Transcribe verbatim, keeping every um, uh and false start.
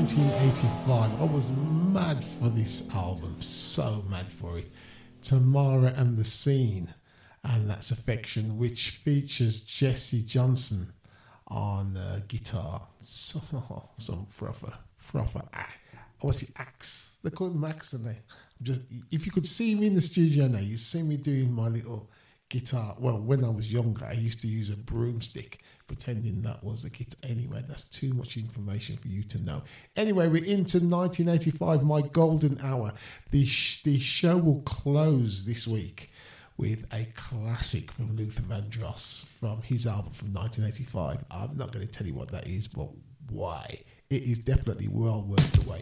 nineteen eighty-five. I was mad for this album, so mad for it. Tamara and the Scene, and that's Affection, which features Jesse Johnson on uh, guitar. So, some proper, proper, what's it, axe? They call them axe, don't they? Just, if you could see me in the studio now, you'd see me doing my little guitar. Well, when I was younger, I used to use a broomstick, pretending that was a guitar. Anyway, that's too much information for you to know. Anyway, we're into nineteen eighty-five, my golden hour. The, sh- the show will close this week with a classic from Luther Vandross from his album from nineteen eighty-five. I'm not going to tell you what that is, but why. It is definitely well worth the wait.